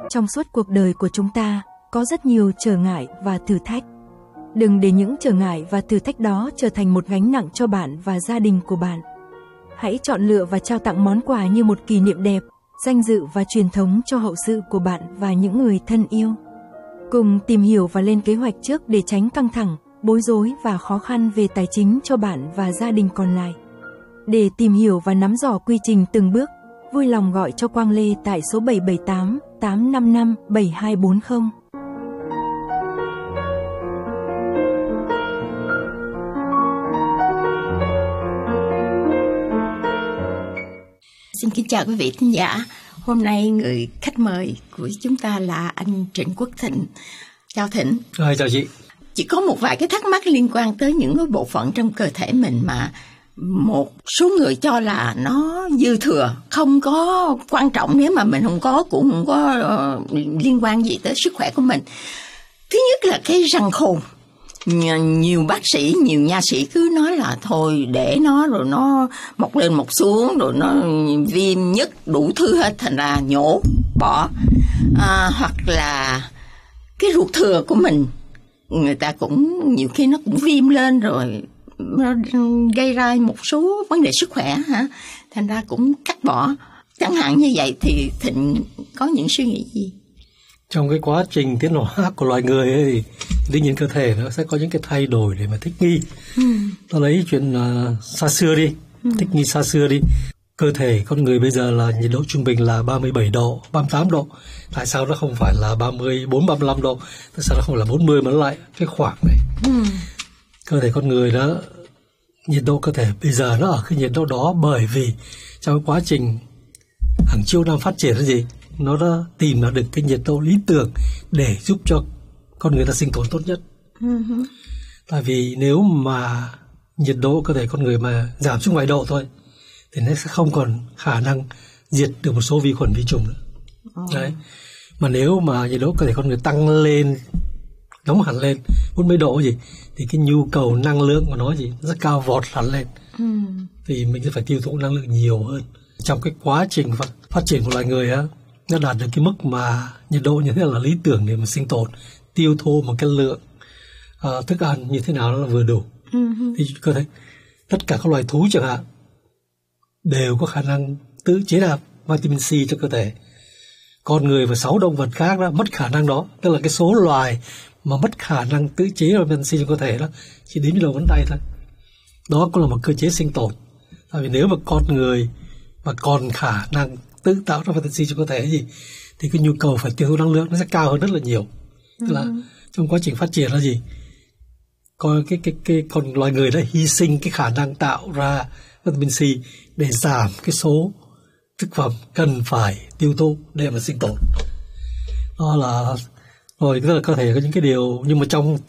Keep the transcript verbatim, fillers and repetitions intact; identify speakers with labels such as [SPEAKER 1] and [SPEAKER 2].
[SPEAKER 1] Trong suốt cuộc đời của chúng ta, có rất nhiều trở ngại và thử thách. Đừng để những trở ngại và thử thách đó trở thành một gánh nặng cho bạn và gia đình của bạn. Hãy chọn lựa và trao tặng món quà như một kỷ niệm đẹp, danh dự và truyền thống cho hậu sự của bạn và những người thân yêu. Cùng tìm hiểu và lên kế hoạch trước để tránh căng thẳng, bối rối và khó khăn về tài chính cho bạn và gia đình còn lại. Để tìm hiểu và nắm rõ quy trình từng bước, vui lòng gọi cho Quang Lê tại số bảy bảy tám, tám năm năm, bảy hai bốn không.
[SPEAKER 2] Xin kính chào quý vị thính giả. Hôm nay người khách mời của chúng ta là anh Trịnh Quốc Thịnh. Chào Thịnh.
[SPEAKER 3] Rồi, chào chị.
[SPEAKER 2] Chỉ có một vài cái thắc mắc liên quan tới những cái bộ phận trong cơ thể mình mà một số người cho là nó dư thừa, không có quan trọng, nếu mà mình không có cũng không có uh, liên quan gì tới sức khỏe của mình. Thứ nhất là cái răng khôn. Nhiều bác sĩ, nhiều nha sĩ cứ nói là thôi để nó rồi nó mọc lên mọc xuống rồi nó viêm nhất đủ thứ hết, thành ra nhổ bỏ. À, hoặc là cái ruột thừa của mình, người ta cũng nhiều khi nó cũng viêm lên rồi nó gây ra một số vấn đề sức khỏe hả, thành ra cũng cắt bỏ. Chẳng hạn như vậy thì Thịnh có những suy nghĩ gì?
[SPEAKER 3] Trong cái quá trình tiến hóa của loài người ấy, thì đương nhiên cơ thể nó sẽ có những cái thay đổi để mà thích nghi. Ừ. Ta lấy chuyện uh, xa xưa đi, ừ. thích nghi xa xưa đi. Cơ thể con người bây giờ là nhiệt độ trung bình là ba mươi bảy độ, ba mươi tám độ. Tại sao nó không phải là ba mươi bốn, ba mươi lăm độ? Tại sao nó không là bốn mươi mà nó lại cái khoảng này? Ừ. Cơ thể con người đó, nhiệt độ cơ thể bây giờ nó ở cái nhiệt độ đó bởi vì trong cái quá trình hàng triệu năm phát triển là gì? Nó đã tìm ra được cái nhiệt độ lý tưởng để giúp cho con người ta sinh tồn tốt nhất. Uh-huh. Tại vì nếu mà nhiệt độ cơ thể con người mà giảm xuống vài độ thôi thì nó sẽ không còn khả năng diệt được một số vi khuẩn vi trùng nữa. Uh-huh. Đấy. Mà nếu mà nhiệt độ cơ thể con người tăng lên, nóng hẳn lên bốn mươi độ gì thì cái nhu cầu năng lượng của nó gì rất cao, vọt hẳn lên. Uh-huh. Thì mình sẽ phải tiêu thụ năng lượng nhiều hơn. Trong cái quá trình phát, phát triển của loài người á, nó đạt được cái mức mà nhiệt độ như thế là lý tưởng để mà sinh tồn, tiêu thụ một cái lượng uh, thức ăn như thế nào nó là vừa đủ. Uh-huh. Thì cơ thể tất cả các loài thú chẳng hạn đều có khả năng tự chế nạp vitamin C cho cơ thể. Con người và sáu động vật khác đó mất khả năng đó, tức là cái số loài mà mất khả năng tự chế vitamin C cho cơ thể đó chỉ đếm như đầu ngón tay thôi. Đó cũng là một cơ chế sinh tồn. Tại vì nếu mà con người mà còn khả năng tự tạo ra vitamin C cho cơ thể gì thì cái nhu cầu phải tiêu thụ năng lượng nó sẽ cao hơn rất là nhiều. Tức là uh-huh. trong quá trình phát triển là gì, coi cái cái cái con loài người đã hy sinh cái khả năng tạo ra vitamin C để giảm cái số thực phẩm cần phải tiêu thụ để mà sinh tồn. Đó là rồi, tức là cơ thể có những cái điều, nhưng mà trong